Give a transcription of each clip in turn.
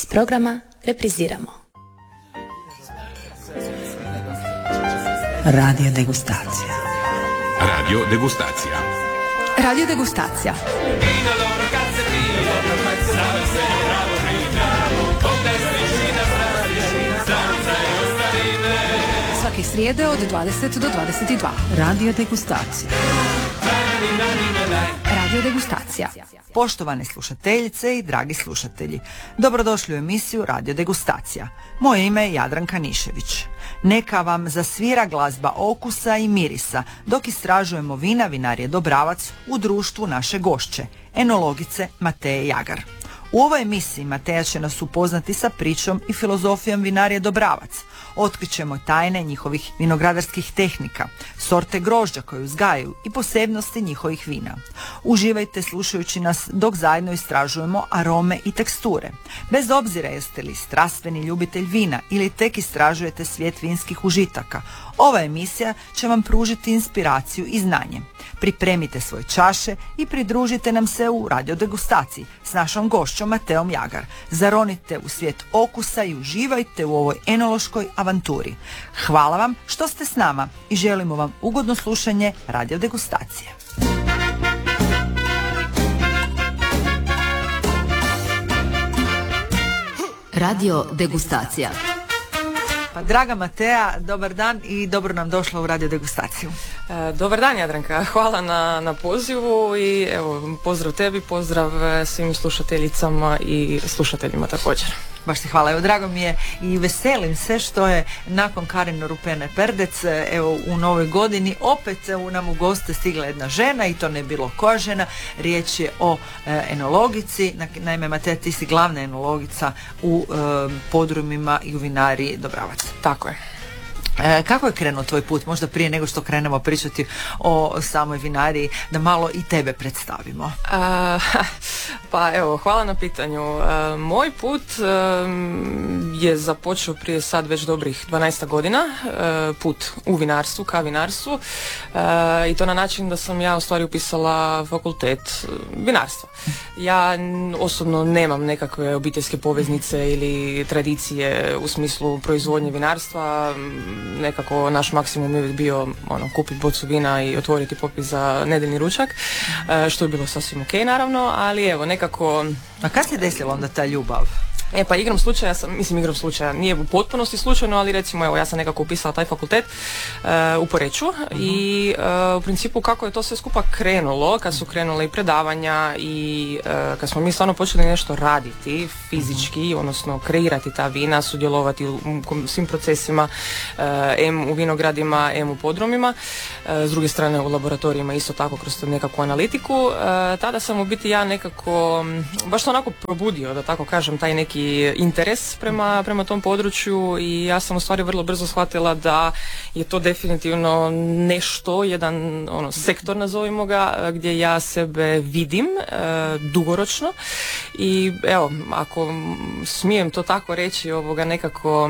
Iz programa repriziramo. Radio degustacija. Radio degustacija. Radio degustacija. Svake srijede od 20 do 22. Radio degustacija. Radio degustacija. Poštovane slušateljice i dragi slušatelji, dobrodošli u emisiju Radio degustacija. Moje ime je Jadranka Nišević. Neka vam zasvira glazba okusa i mirisa dok istražujemo vina vinarije Dobravac u društvu naše gošće, enologice Mateje Jagar. U ovoj emisiji Mateja će nas upoznati sa pričom i filozofijom vinarije Dobravac. Otkrićemo tajne njihovih vinogradarskih tehnika, sorte grožđa koje uzgajaju i posebnosti njihovih vina. Uživajte slušajući nas dok zajedno istražujemo arome i teksture. Bez obzira jeste li strastveni ljubitelj vina ili tek istražujete svijet vinskih užitaka, ova emisija će vam pružiti inspiraciju i znanje. Pripremite svoje čaše i pridružite nam se u radio degustaciji s našom gošćom Mateom Jagar. Zaronite u svijet okusa i uživajte u ovoj enološkoj avanturi. Hvala vam što ste s nama i želimo vam ugodno slušanje radio degustacije. Radio degustacija. Pa draga Mateja, dobar dan i dobro nam došla u radio degustaciju. Dobar dan Jadranka, hvala na pozivu i evo, pozdrav tebi, pozdrav svim slušateljicama i slušateljima također. Baš ti hvala, evo drago mi je i veselim se što je nakon Karin Rupene Perdec evo u novoj godini opet nam u goste stigla jedna žena i to ne bilo koja žena, riječ je o enologici, naime Mateja ti si glavna enologica u podrumima i u vinariji Dobravac. Tako je. Kako je krenuo tvoj put, možda prije nego što krenemo pričati o samoj vinariji, da malo i tebe predstavimo? Pa evo, hvala na pitanju. Moj put je započeo prije sad već dobrih 12 godina, put u vinarstvu, ka vinarstvu, i to na način da sam ja u stvari upisala fakultet vinarstva. Ja osobno nemam nekakve obiteljske poveznice ili tradicije u smislu proizvodnje vinarstva. Nekako naš maksimum je uvijek bio kupiti bocu vina i otvoriti popis za nedeljni ručak, što je bilo sasvim ok naravno, ali evo nekako... A kad se desila onda ta ljubav? Pa igrom slučaja, nije u potpunosti slučajno, ali recimo evo ja sam nekako upisala taj fakultet u Poreču i u principu kako je to sve skupa krenulo, kad su krenule i predavanja i kad smo mi stvarno počeli nešto raditi fizički, odnosno kreirati ta vina, sudjelovati u svim procesima, u vinogradima, u podrumima, s druge strane u laboratorijima isto tako kroz nekakvu analitiku, tada sam u biti ja nekako baš to onako probudio, da tako kažem, taj neki interes prema tom području i ja sam u stvari vrlo brzo shvatila da je to definitivno nešto, jedan sektor nazovimo ga, gdje ja sebe vidim dugoročno i evo, ako smijem to tako reći, nekako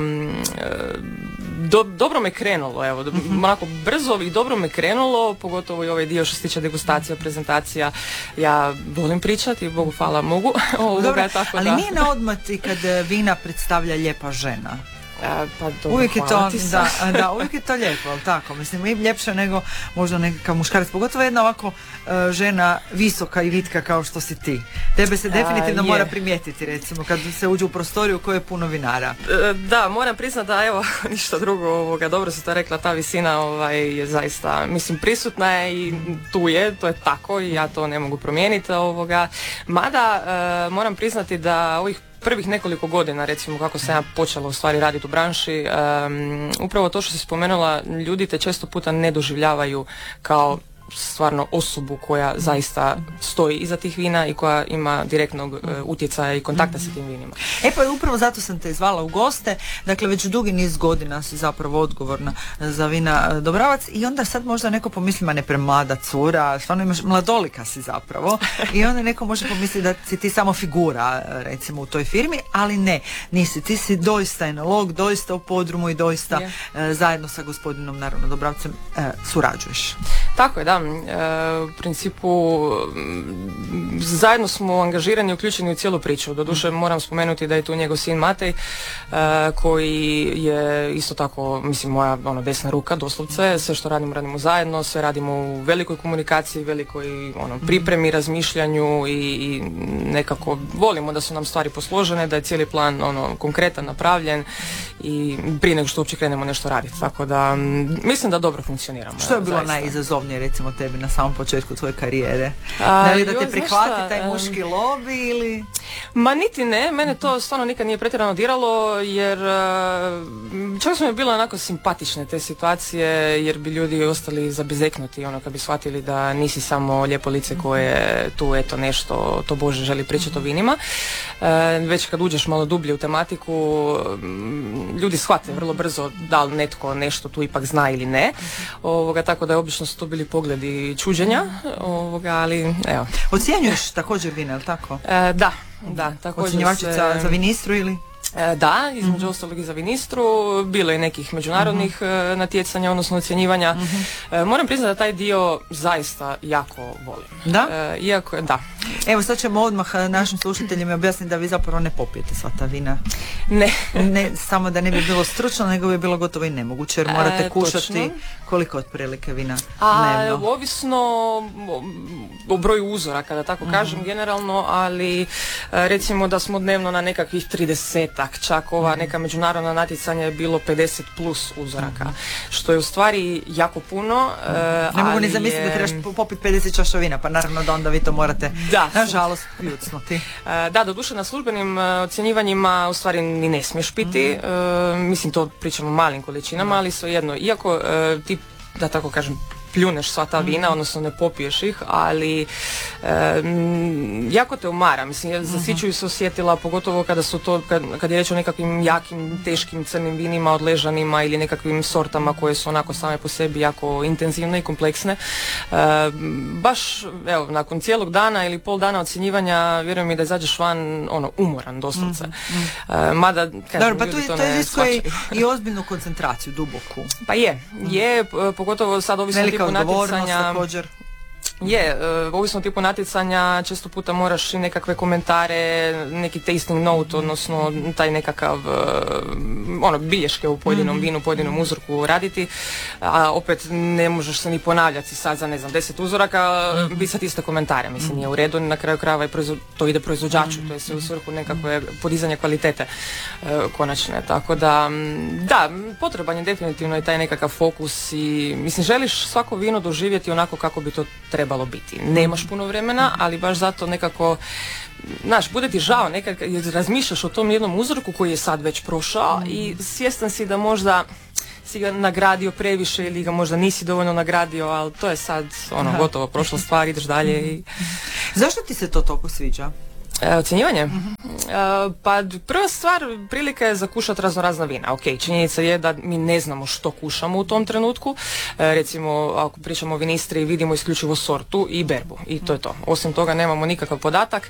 dobro me krenulo, evo, onako brzo i dobro me krenulo, pogotovo i ovaj dio što se tiče degustacija, prezentacija, ja volim pričati, Bogu hvala mogu. Dobro, tako ali da... nije na odmet i kad vina predstavlja lijepa žena. Pa dobro, uvijek je to, da, uvijek je to lijepo, ali tako, mislim, i ljepše nego možda nekakav muškarac, pogotovo jedna ovako žena visoka i vitka kao što si ti. Tebe se definitivno mora primijetiti, recimo, kad se uđe u prostoriju u kojoj je puno vinara. Da, moram priznati da, evo, ništa drugo, dobro si to rekla, ta visina je zaista, mislim, prisutna je i tu je, to je tako i ja to ne mogu promijeniti, mada moram priznati da ovih prvih nekoliko godina, recimo kako sam ja počela u stvari raditi u branši, upravo to što si spomenula, ljudi te često puta ne doživljavaju kao stvarno osobu koja zaista stoji iza tih vina i koja ima direktnog utjecaja i kontakta sa tim vinima. Pa upravo zato sam te zvala u goste, dakle već dugi niz godina si zapravo odgovorna za vina Dobravac i onda sad možda neko pomisli, ma ne premlada cura, stvarno imaš, mladolika si zapravo i onda neko može pomisliti da si ti samo figura recimo u toj firmi, ali ne, nisi, ti si doista enolog, doista u podrumu i doista zajedno sa gospodinom naravno Dobravcem surađuješ. Tako je, da. U principu zajedno smo angažirani i uključeni u cijelu priču. Doduše moram spomenuti da je tu njegov sin Matej, koji je isto tako, mislim, moja desna ruka, doslovce. Sve što radimo zajedno, sve radimo u velikoj komunikaciji, velikoj pripremi, razmišljanju i nekako volimo da su nam stvari posložene, da je cijeli plan konkretan, napravljen i prije nego što uopće krenemo nešto raditi. Tako da mislim da dobro funkcioniramo. Što je bilo najizazovnije recimo tebi na samom početku tvoje karijere? Da li da te prihvati taj muški lobby ili... Ma niti ne, mene to stvarno nikad nije pretjerano diralo, jer čak su mi bile onako simpatične te situacije, jer bi ljudi ostali zabezeknuti kad bi shvatili da nisi samo lijepo lice koje tu eto nešto to Bože želi pričati o vinima. Već kad uđeš malo dublje u tematiku, ljudi shvate vrlo brzo da li netko nešto tu ipak zna ili ne. Tako da obično su to bili pogledi čuđenja, ali evo. Ocjenjuješ također vina, je li tako? Da, također. Ocjenjivačica za Vinistru ili? Da, između ostalog i za Vinistru, bilo je nekih međunarodnih natjecanja, odnosno ocjenjivanja. Moram priznati da taj dio zaista jako volim. Da? Da. Evo sad ćemo odmah našim slušateljima objasniti da vi zapravo ne popijete sva ta vina. Ne, samo da ne bi bilo stručno, nego bi bilo gotovo i nemoguće, jer morate kušati točno. Koliko otprilike vina dnevno? Ovisno o broju uzoraka, da tako kažem generalno, ali recimo da smo dnevno na nekakvih 30-ak, čak ova neka međunarodna natjecanja je bilo 50 plus uzoraka, što je u stvari jako puno. Ne mogu ni zamisliti da trebaš popiti 50 čaša vina, pa naravno da onda vi to morate nažalost kljucnuti. Da, doduše na službenim ocjenjivanjima u stvari ni ne smiješ piti, mislim to pričamo o malim količinama, ali svejedno, iako ti, da tako kažem, pljuneš sva ta vina, odnosno ne popiješ ih, ali jako te umara. Mislim, zasićuju se osjetila, pogotovo kada su to, kad je reč o nekakvim jakim, teškim crnim vinima, odležanima ili nekakvim sortama koje su onako same po sebi jako intenzivne i kompleksne. Baš, evo, nakon cijelog dana ili pol dana ocjenjivanja, vjerujem mi da izađeš van, umoran, doslovce. Mada, kažem, dobro, pa to je iskoj i ozbiljnu koncentraciju, duboku. Pa je, pogotovo sad ovisno tipu natjecanja. Također. Ovisno tipu natjecanja često puta moraš i nekakve komentare, neki tasting note, odnosno taj nekakav bilješke u pojedinom vinu, pojedinom uzorku raditi, a opet ne možeš se ni ponavljati sad za 10 uzoraka, pisati iste komentare, mislim nije u redu, na kraju krajeva to ide proizvođaču, to je sve u svrhu nekakve podizanja kvalitete konačne, tako da potreban je definitivno i taj nekakav fokus i mislim želiš svako vino doživjeti onako kako bi to trebalo biti. Nemaš puno vremena, ali baš zato nekako, bude ti žao nekad razmišljaš o tom jednom uzorku koji je sad već prošao i svjestan si da možda si ga nagradio previše ili ga možda nisi dovoljno nagradio, ali to je sad gotovo prošla stvar, ideš dalje i... Zašto ti se to toliko sviđa? Ocjenjivanje? Pa prva stvar, prilika je za kušat razna vina. Ok, činjenica je da mi ne znamo što kušamo u tom trenutku. Recimo, ako pričamo o Vinistri, vidimo isključivo sortu i berbu. I to je to. Osim toga nemamo nikakav podatak.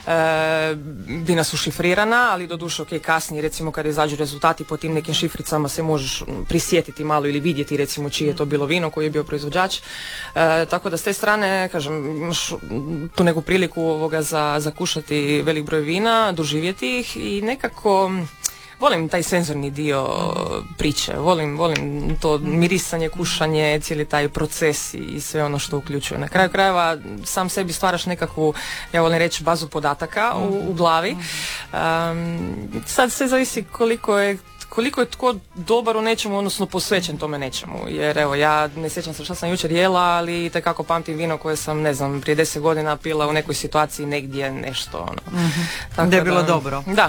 Vina su šifrirana, ali doduše ok, kasnije, recimo kada izađu rezultati po tim nekim šifricama se možeš prisjetiti malo ili vidjeti recimo čije je to bilo vino koji je bio proizvođač. Tako da s te strane, kažem, imaš tu neku priliku za kušati velik broj vina, doživjeti ih i nekako volim taj senzorni dio priče, volim to mirisanje, kušanje, cijeli taj proces i sve ono što uključuje. Na kraju krajeva sam sebi stvaraš nekakvu, ja volim reći, bazu podataka u glavi. Sad sve zavisi koliko je tko dobar u nečemu, odnosno posvećen tome nečemu. Jer evo, ja ne sjećam se što sam jučer jela, ali itekako pamtim vino koje sam, ne znam, prije 10 godina pila u nekoj situaciji negdje nešto. Tako da je bilo dobro. Da.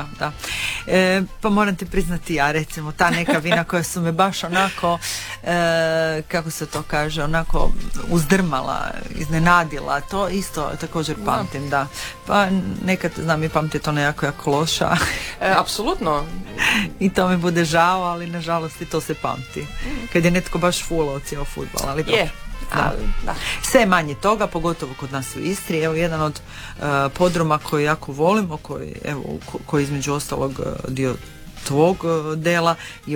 Pa moram ti priznati ja, recimo, ta neka vina koja su me baš onako, kako se to kaže, onako uzdrmala, iznenadila, to isto također pamtim, da. Pa nekad znam i pamtiti to jako loša. Apsolutno. I to mi bude žao, ali nažalost i to se pamti. Kad je netko baš fulao cijel fudbal, ali to... Da. Sve manje toga, pogotovo kod nas u Istri. Evo jedan od podruma koji jako volimo, koji između ostalog dio tvog dela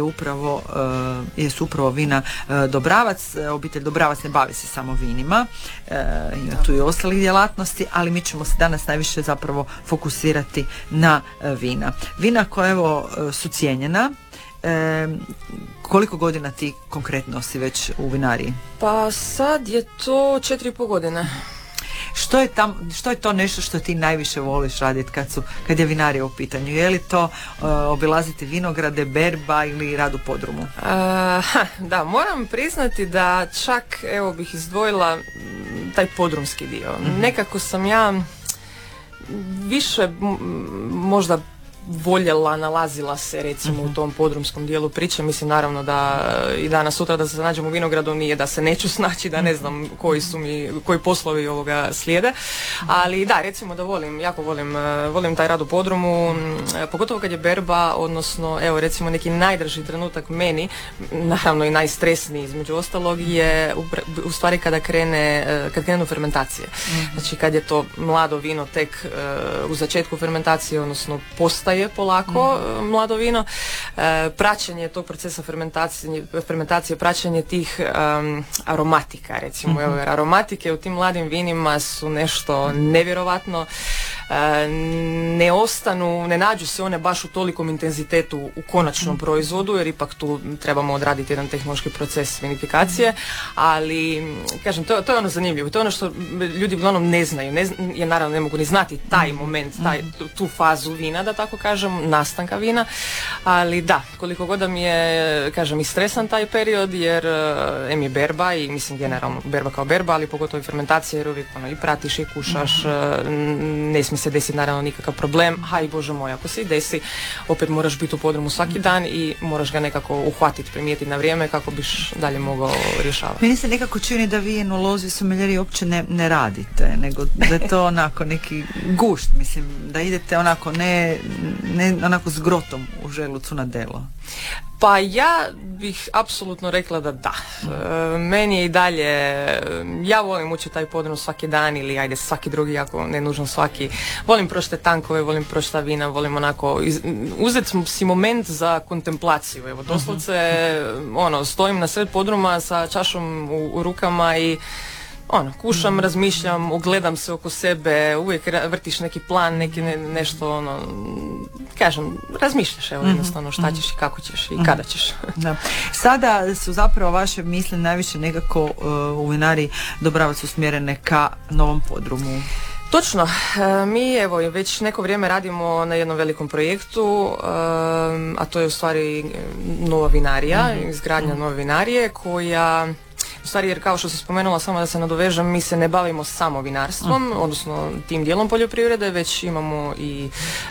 su upravo vina Dobravac. Obitelj Dobravac ne bavi se samo vinima, ima tu i ostalih djelatnosti, ali mi ćemo se danas najviše zapravo fokusirati na vina. Vina koja su cijenjena. Koliko godina ti konkretno si već u vinariji? Pa sad je to 4,5 godine. Što je to nešto što ti najviše voliš raditi kad je vinarija u pitanju? Je li to obilaziti vinograde, berba ili rad u podrumu? Da, moram priznati da čak bih izdvojila taj podrumski dio. Nekako sam ja više možda voljela, nalazila se recimo u tom podrumskom dijelu priče. Mislim naravno da i danas sutra da se nađem u vinogradu nije da se neću snaći, da ne znam koji poslovi ovoga slijede, ali da, recimo da jako volim taj rad u podrumu, pogotovo kad je berba, odnosno evo recimo neki najdraži trenutak meni, naravno i najstresniji između ostalog je u stvari kad krenu fermentacije. Znači kad je to mlado vino tek u začetku fermentacije, odnosno postaje polako mlado vino, praćenje tog procesa fermentacije, praćenje tih aromatika, recimo. Jer aromatike u tim mladim vinima su nešto nevjerovatno, ne nađu se one baš u tolikom intenzitetu u konačnom proizvodu, jer ipak tu trebamo odraditi jedan tehnološki proces vinifikacije, ali kažem, to je ono zanimljivo, to je ono što ljudi uglavnom ne znaju, jer naravno ne mogu ni znati taj moment, tu fazu vina, da tako kažem, nastanka vina, ali da, koliko god da mi je, kažem, i stresan taj period, jer je berba i mislim generalno berba kao berba, ali pogotovo i fermentacija, jer uvijek i pratiš i kušaš, ne smije se desiti naravno nikakav problem, i bože moj, ako se i desi, opet moraš biti u podrumu svaki dan i moraš ga nekako uhvatiti, primijetiti na vrijeme kako biš dalje mogao rješavati. Meni se nekako čini da vi enolozi, someljeri uopće ne radite, nego da je to onako neki gušt, mislim, da idete onako ne onako s grotom u želucu na delo. Pa ja bih apsolutno rekla da. Meni je i dalje, ja volim ući taj podrum svaki dan ili ajde svaki drugi, ako ne nužno svaki. Volim proći te tankove, volim proći ta vina, volim onako uzeti si moment za kontemplaciju. Evo, doslovce stojim na sred podruma sa čašom u rukama i kušam, razmišljam, ogledam se oko sebe, uvijek vrtiš neki plan, nešto, kažem, razmišljaš, jednostavno šta ćeš i kako ćeš i kada ćeš. Da. Sada su zapravo vaše misli najviše nekako u vinariji Dobravac usmjerene ka novom podrumu. Točno, mi evo već neko vrijeme radimo na jednom velikom projektu, a to je u stvari nova vinarija, izgradnja nove vinarije koja... U stvari, jer kao što sam spomenula, samo da se nadovežem, mi se ne bavimo samo vinarstvom, odnosno tim dijelom poljoprivrede, već imamo i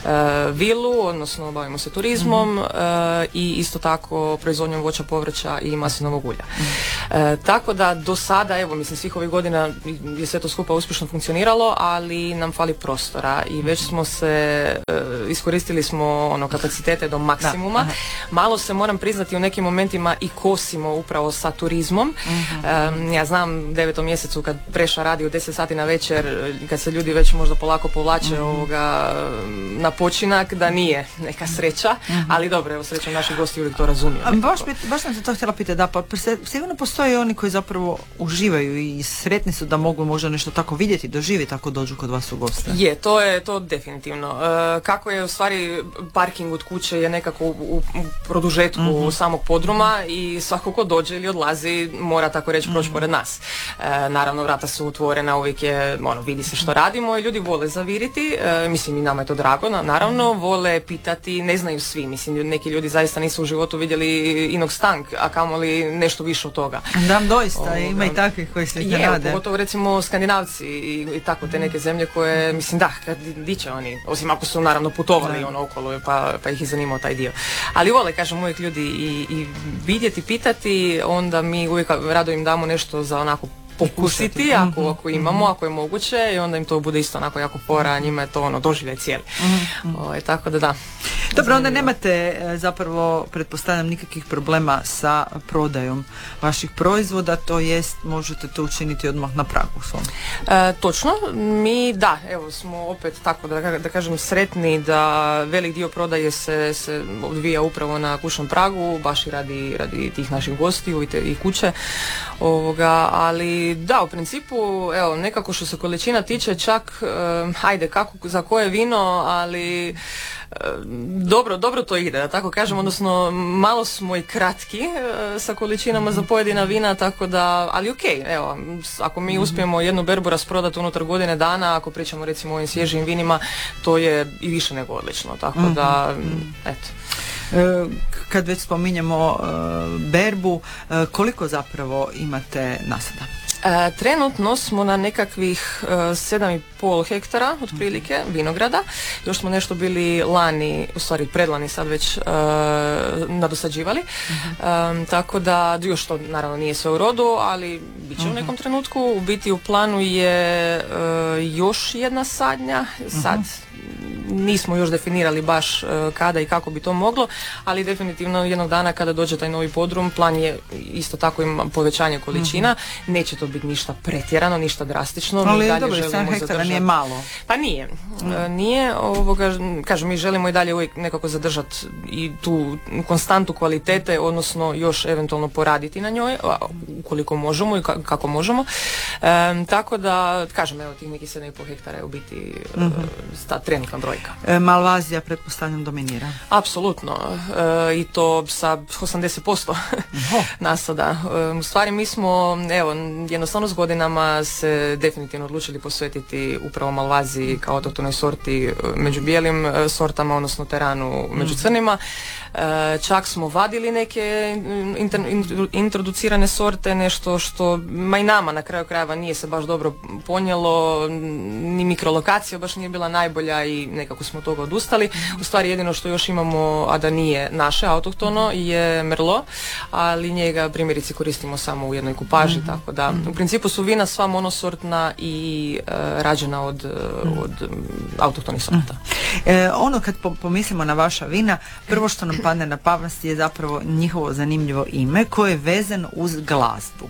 vilu, odnosno bavimo se turizmom i isto tako proizvodnjom voća, povrća i maslinovog ulja. Tako da do sada, evo, mislim, svih ovih godina je sve to skupa uspješno funkcioniralo, ali nam fali prostora i već smo iskoristili smo kapacitete do maksimuma. Malo se, moram priznati, u nekim momentima i kosimo upravo sa turizmom. Ja znam 9. mjesecu kad Preša radi u 10 sati na večer, kad se ljudi već možda polako povlače na počinak, da nije neka sreća, ali dobro, evo, srećom naši gosti uvijek to razumiju. Baš sam se to htjela pitati, da, pa sigurno postoje oni koji zapravo uživaju i sretni su da mogu možda nešto tako vidjeti, doživjeti ako dođu kod vas u goste. Je, to definitivno. Kako je u stvari parking od kuće je nekako u produžetku samog podruma i svako ko dođe ili odlazi mora tako reći proći pored nas. Naravno, vrata su otvorena, uvijek je, vidi se što radimo i ljudi vole zaviriti, mislim i nama je to drago, naravno, vole pitati, ne znaju svi, mislim, neki ljudi zaista nisu u životu vidjeli inox-tank, a kamoli nešto više od toga. Da, doista, ima i takvih koji se ne rade. Pogotovo recimo Skandinavci i tako te neke zemlje koje, mislim, da, di će oni, osim ako su naravno putovali okolo, pa ih je zanimao taj dio. Ali vole, kažem, uvijek ljudi i vidjeti, pitati, onda mi uvijek rado im damo nešto za onako pokusiti, ako imamo, ako je moguće, i onda im to bude isto onako jako fora, njima je to doživljaj cijeli. Tako da. Dobro, onda nemate zapravo, pretpostavljam, nikakvih problema sa prodajom vaših proizvoda, to jest možete to učiniti odmah na pragu svom. Točno, mi da, evo smo opet tako da kažem sretni da velik dio prodaje se odvija upravo na kućnom pragu, baš i radi tih naših gostiju i kuće. Ali da, u principu, evo, nekako što se količina tiče, čak, ajde, kako, za koje vino, ali dobro to ide, da tako kažem, odnosno malo smo i kratki sa količinama za pojedina vina, tako da, ali okej, evo, ako mi uspijemo jednu berbu rasprodati unutar godine dana, ako pričamo recimo o ovim svježim vinima, to je i više nego odlično, tako da, eto. Kad već spominjemo berbu, koliko zapravo imate nasada? Trenutno smo na nekakvih 7,5 hektara otprilike vinograda. Još smo nešto bili lani, u stvari predlani sad već nadosađivali. Tako da još to naravno nije sve u rodu, ali bit će u nekom trenutku. U biti u planu je još jedna sadnja. Sad nismo još definirali baš kada i kako bi to moglo, ali definitivno jednog dana kada dođe taj novi podrum, plan je isto tako ima povećanje količina. Neće to biti ništa pretjerano, ništa drastično. Ali dobro, 7 hektara nije malo. Pa nije. Kažem, mi želimo i dalje uvijek nekako zadržati i tu konstantu kvalitete, odnosno još eventualno poraditi na njoj, ukoliko možemo i kako možemo. Tako da, kažem, evo tih nekih 7,5 hektara je u biti ta trenutna brojka. Malvazija, pretpostavljam, dominira. Apsolutno. I to sa 80% nasada. U stvari mi smo, evo, jednostavno s godinama se definitivno odlučili posvetiti upravo Malvaziji kao autohtonoj sorti među bijelim sortama, odnosno teranu među crnima. Čak smo vadili neke introducirane sorte, nešto što ma i nama na kraju krajeva nije se baš dobro ponijelo, ni mikrolokacija baš nije bila najbolja i nekako smo od toga odustali. U stvari jedino što još imamo, a da nije naše autohtono, je Merlot, ali njega primjerice koristimo samo u jednoj kupaži, tako da u principu su vina sva monosortna i rađena od autohtonih sorta. Ono kad pomislimo na vaša vina, prvo što nam padne na pamet je zapravo njihovo zanimljivo ime koje je vezano uz glazbu.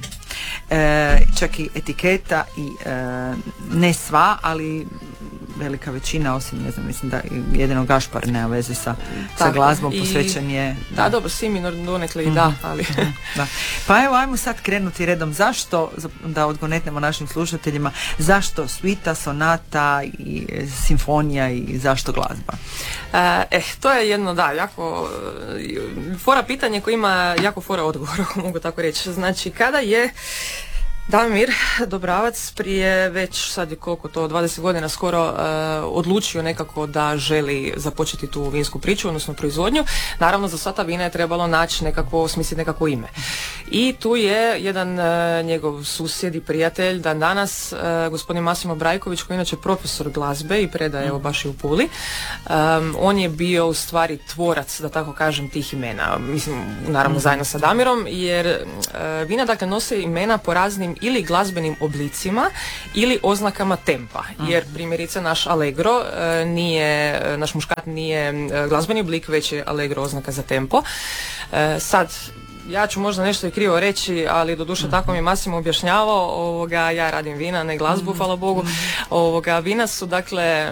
Čak i etiketa i ne sva, ali velika većina, osim, ne znam, mislim da jedino Gašpar nema veze sa glazbom, posvećen je... Da, dobro, Siminor donekle i da, ali... Da. Pa evo, ajmo sad krenuti redom. Zašto, da odgonetnemo našim slušateljima, zašto svita, sonata i simfonija i zašto glazba? To je jedno, da, jako fora pitanje koje ima jako fora odgovor, ako mogu tako reći. Znači, kada je Damir Dobravac prije već sad je koliko to 20 godina skoro odlučio nekako da želi započeti tu vinsku priču, odnosno proizvodnju. Naravno za sva ta vina je trebalo naći nekako, osmisliti nekako ime. I tu je jedan njegov susjed i prijatelj dan danas, gospodin Masimo Brajković, koji je inače profesor glazbe i predaje evo baš i u Puli. On je bio u stvari tvorac, da tako kažem, tih imena. Mislim, naravno zajedno sa Damirom, jer vina dakle nose imena po raznim ili glazbenim oblicima ili oznakama tempa, jer primjerice naš Allegro nije, naš muškat nije glazbeni oblik, već je Allegro oznaka za tempo. Sad, ja ću možda nešto i krivo reći, ali doduše tako mi je Masimo objašnjavao, ja radim vina, ne glazbu, hvala Bogu. Vina su dakle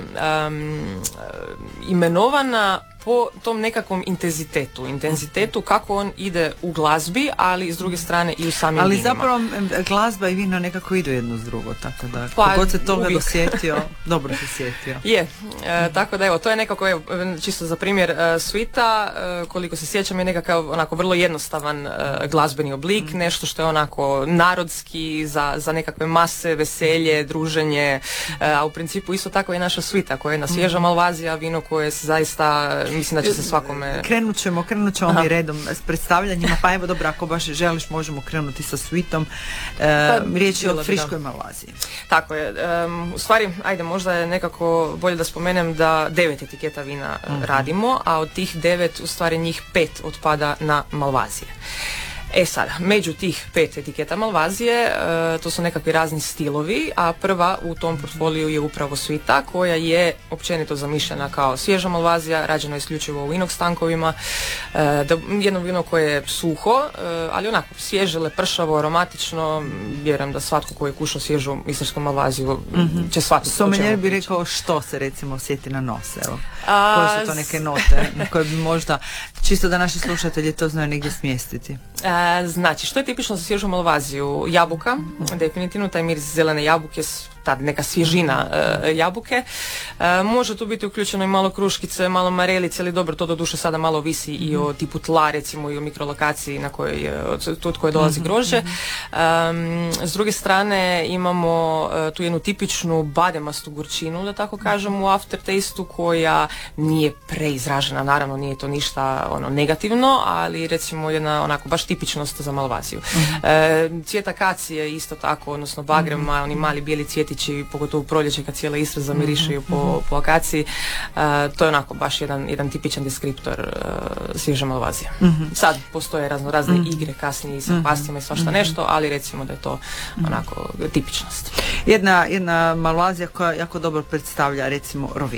imenovana po tom nekakvom intenzitetu kako on ide u glazbi, ali s druge strane i u samim vinima. Ali zapravo glazba i vino nekako idu jedno s drugo, tako da kogod se toga dosjetio, dobro se sjetio. Je, tako da evo, to je nekako, evo, čisto za primjer svita, koliko se sjećam je nekakav onako vrlo jednostavan glazbeni oblik, nešto što je onako narodski, za nekakve mase, veselje, druženje, a u principu isto tako je naša svita koja je jedna svježa Malvazija, vino koje se zaista, mislim da će se svakome... Krenut ćemo mi redom s predstavljanjima, pa evo dobro, ako baš želiš možemo krenuti sa svitom. Riječ je o friškoj Malvaziji. Tako je. U stvari, ajde, možda je nekako bolje da spomenem da 9 etiketa vina radimo, a od tih 9 u stvari njih 5 otpada na Malvazije. Sad, među tih 5 etiketa Malvazije to su nekakvi razni stilovi, a prva u tom portfoliju je upravo Svita, koja je općenito zamišljena kao svježa Malvazija, rađena isključivo u inox tankovima, jedno vino koje je suho, ali onako svježe, lepršavo, aromatično. Vjerujem da svatko koji je kušao svježu istarsku Malvaziju će shvatiti. Sommelier bi rekao što se recimo osjeti na nos, evo. Koje su to neke note na koje bi možda, čisto da naši slušatelji to znaju negdje smjestiti? Znači, što je tipično za svježu Malvaziju? Jabuka, definitivno taj miris zelene jabuke, ta neka svježina jabuke. Može tu biti uključeno i malo kruškice, malo marelice, ali dobro, to doduše sada malo visi i o tipu tla, recimo i o mikrolokaciji na kojoj, od koje dolazi grožđe. S druge strane imamo tu jednu tipičnu bademastu gorčinu, da tako kažem, u aftertasteu, koja nije preizražena, naravno nije to ništa negativno, ali recimo jedna onako baš tipičnost za Malvaziju. Cvijet akacije isto tako, odnosno bagrema, oni mali bijeli cvjetići, pogotovo u proljeće kad cijela Istra zamirišaju po akaciji, to je onako baš jedan tipičan deskriptor svježe Malvazije. Sad postoje razne igre kasnije sa pastima i svašta nešto, ali recimo da je to onako tipičnost. Jedna Malvazija koja jako dobro predstavlja recimo Rovin.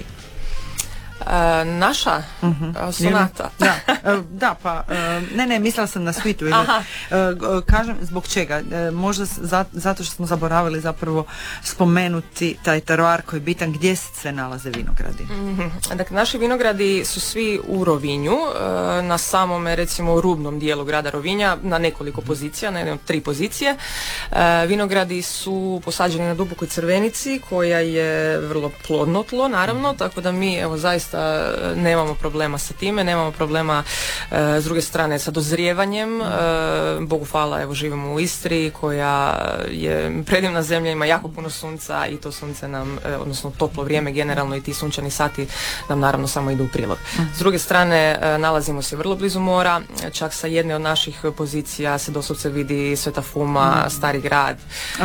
Naša Sonata. Da, pa ne, mislila sam na Svitu. Kažem, zbog čega? Možda zato što smo zaboravili zapravo spomenuti taj teroar koji je bitan, gdje se sve nalaze vinogradi. Dakle, naši vinogradi su svi u Rovinju, na samome recimo rubnom dijelu grada Rovinja, na nekoliko pozicija, na jedne od 3 pozicije. Vinogradi su posađeni na dubokoj crvenici, koja je vrlo plodno tlo, naravno, tako da mi evo zaista nemamo problema sa time, nemamo problema s druge strane sa dozrijevanjem. Bogu hvala, evo živimo u Istri koja je predivna zemlja, ima jako puno sunca i to sunce nam, odnosno toplo vrijeme generalno i ti sunčani sati nam naravno samo idu u prilog. S druge strane nalazimo se vrlo blizu mora, čak sa jedne od naših pozicija se doslovce vidi Sveta Fuma, Stari grad.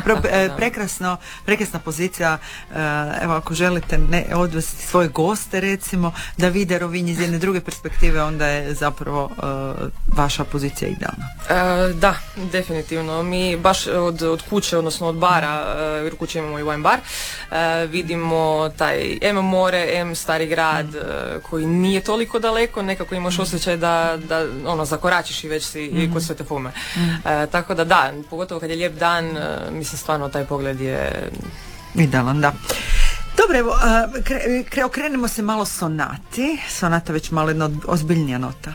Prekrasna pozicija, evo ako želite odvesti svoje goste recimo da vide Rovinj iz jedne druge perspektive, onda je zapravo vaša pozicija idealna. Da, definitivno. Mi baš od kuće, odnosno od bara, jer u kući imamo i wine bar, vidimo taj more, Stari grad, koji nije toliko daleko, nekako imaš osjećaj da zakoračiš i već si kod Svete Fume. Tako da, pogotovo kad je lijep dan, mislim stvarno taj pogled je idealan, da. Dobro, evo, okrenemo se malo Sonati. Sonata već malo jedna ozbiljnija nota.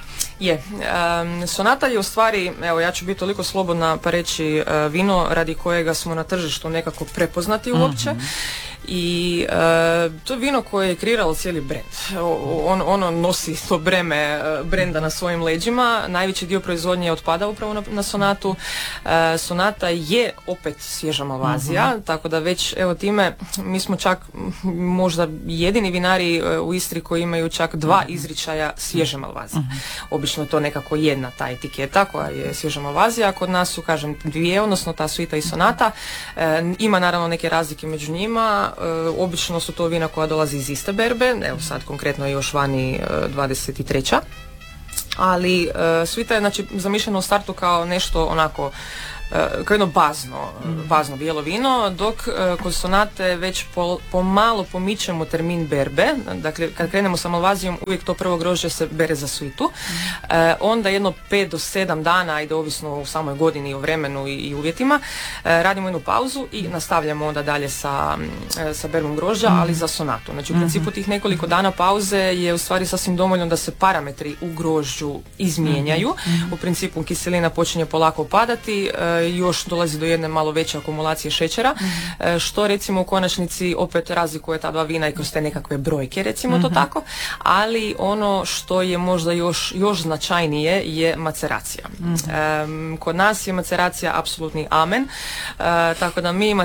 Sonata je u stvari, evo ja ću biti toliko slobodna pa reći vino radi kojega smo na tržištu nekako prepoznati uopće. I to je vino koje je kreiralo cijeli brend. Ono nosi to breme brenda na svojim leđima. Najveći dio proizvodnje otpada upravo na Sonatu. Sonata je opet svježa Malvazija, tako da već evo time mi smo čak možda jedini vinari u Istri koji imaju čak 2 izričaja svježe Malvazije. Obično je to nekako jedna ta etiketa koja je svježa Malvazija, kod nas su kažem 2, odnosno ta Svita i Sonata. Ima naravno neke razlike među njima. Obično su to vina koja dolazi iz iste berbe, evo sad konkretno je još vani 23. Ali Svita je znači zamišljena u startu kao nešto onako kao jedno bazno bijelo vino, dok kod Sonate već pomalo pomičemo termin berbe. Dakle, kad krenemo sa Malvazijom, uvijek to prvo grožđe se bere za Svitu. Onda jedno 5 do 7 dana, ide ovisno u samoj godini, o vremenu i uvjetima, radimo jednu pauzu i nastavljamo onda dalje sa berbom grožđa, ali za Sonatu. Znači, u principu tih nekoliko dana pauze je u stvari sasvim dovoljno da se parametri u grožđu izmijenjaju. U principu kiselina počinje polako padati, još dolazi do jedne malo veće akumulacije šećera, što recimo u konačnici opet razlikuje ta 2 vina i kroz te nekakve brojke, recimo to tako, ali ono što je možda još značajnije je maceracija. Kod nas je maceracija apsolutni amen, tako da mi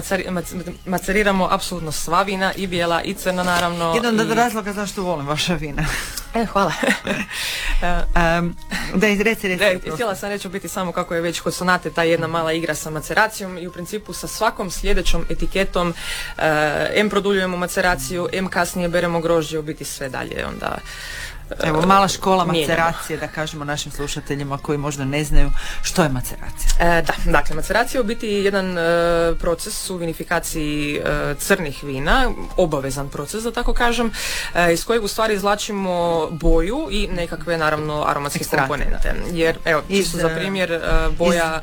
maceriramo apsolutno sva vina, i bijela i crna naravno. Jedan od razloga zašto volim vaša vina. Hvala. Reci. Htjela sam reći u biti samo kako je već kod sonate ta jedna mala igra sa maceracijom i u principu sa svakom sljedećom etiketom em produljujemo maceraciju, em kasnije beremo grožđe, u biti sve dalje onda. Evo, mala škola mijenjamo. maceracije, da kažemo našim slušateljima koji možda ne znaju što je maceracija. Dakle, maceracija je u biti jedan proces u vinifikaciji crnih vina, obavezan proces, da tako kažem, iz kojeg u stvari izvlačimo boju i nekakve, naravno, aromatske komponente. Jer, evo, čisto za primjer, boja...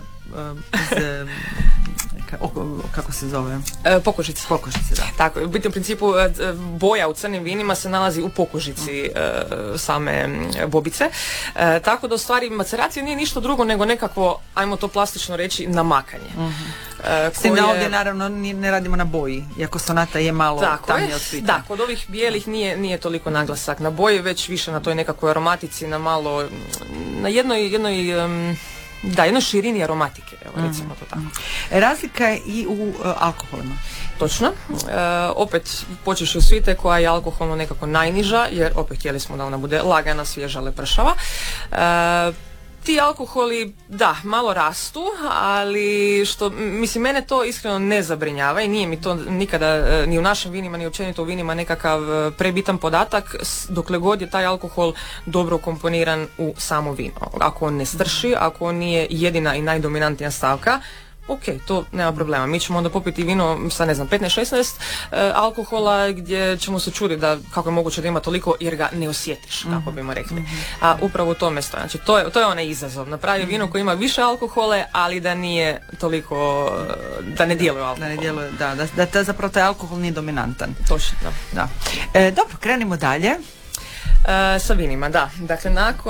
kako se zove? Pokožice. Pokožice, da. Tako, u biti u principu boja u crnim vinima se nalazi u pokožici same bobice. Tako da u stvari maceracija nije ništa drugo nego nekakvo, ajmo to plastično reći, namakanje. S tim da ovdje naravno ne radimo na boji, iako sonata je malo tamnije od svita. Da, kod ovih bijelih nije toliko naglasak na boji, već više na toj nekakvoj aromatici, na malo, na jednoj širini aromatike, evo, recimo to tako. Razlika je i u alkoholima. Točno. Opet počeš od svite koja je alkoholno nekako najniža, jer opet htjeli smo da ona bude lagana, svježa, lepršava. Ti alkoholi, da, malo rastu, ali što, mislim, mene to iskreno ne zabrinjava i nije mi to nikada, ni u našim vinima, ni općenito u vinima nekakav prebitan podatak, dokle god je taj alkohol dobro komponiran u samo vino. Ako on ne strši, ako on nije jedina i najdominantnija stavka, ok, to nema problema. Mi ćemo onda popiti vino sa, ne znam, 15-16 alkohola gdje ćemo se čuditi da kako je moguće da ima toliko jer ga ne osjetiš, kako bimo rekli. A upravo u tome stoji. Znači, to je onaj izazov. Napravi vino koje ima više alkohole, ali da nije toliko, da ne djeluje alkohol. Da ne djeluje, da zapravo taj alkohol nije dominantan. Točno, da. Dobro, krenimo dalje. Sa vinima, da. Dakle,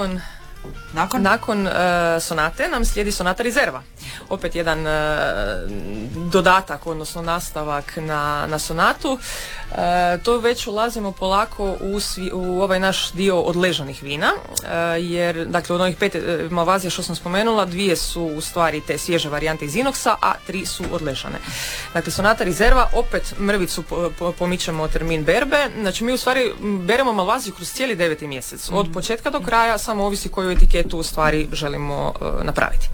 nakon sonate nam slijedi sonata Rizerva. Opet jedan dodatak, odnosno nastavak na sonatu. To već ulazimo polako u ovaj naš dio odležanih vina, jer dakle od ovih 5 malvazija što sam spomenula, 2 su u stvari te svježe varijante iz inoksa, a 3 su odležane. Dakle, sonata Rizerva, opet mrvicu pomičemo termin berbe, znači mi u stvari beremo malvaziju kroz cijeli 9. mjesec, od početka do kraja, samo ovisi koju etiketu u stvari želimo napraviti.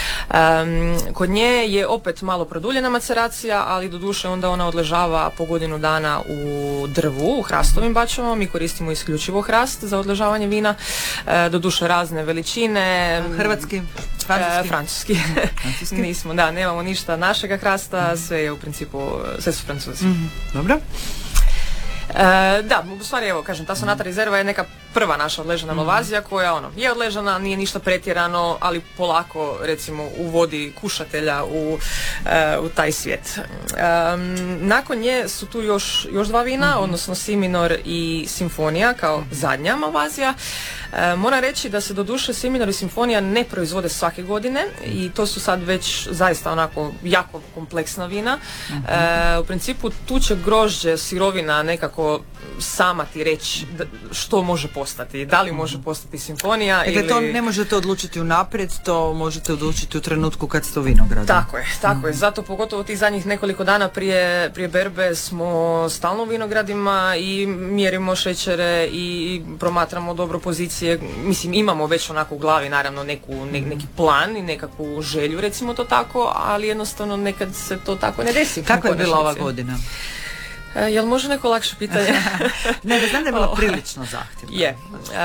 Kod nje je opet malo produljena maceracija, ali doduše onda ona odležava po godinu dana u drvu, u hrastovim bačvama. Mi koristimo isključivo hrast za odležavanje vina, doduše razne veličine. Hrvatski? Francuski. Nismo, nemamo ništa našega hrasta, sve je u principu, sve su Francuzi. Dobro. Da, u stvari, evo, kažem, ta sonata Rizerva je neka prva naša odležana malvazija koja je odležana, nije ništa pretjerano, ali polako, recimo, uvodi kušatelja u taj svijet. Nakon nje su tu još 2 vina, odnosno Siminor i Simfonija kao zadnja malvazija. Moram reći da se doduše Siminor i Simfonija ne proizvode svake godine i to su sad već zaista onako jako kompleksna vina. U principu tu će grožđe, sirovina nekako sama ti reći što može postati, da li može postati Simfonija ili... to ne možete odlučiti unaprijed, to možete odlučiti u trenutku kad ste u vinogradu. Tako je, zato pogotovo tih zadnjih nekoliko dana prije berbe smo stalno u vinogradima i mjerimo šećere i promatramo dobro pozicije, mislim imamo već onako u glavi naravno neki plan i nekakvu želju, recimo to tako, ali jednostavno nekad se to tako ne desi. Kako je bila ova godina? Jel može neko lakše pitanje? Ne, da znam da je bila prilično zahtjevna. Je.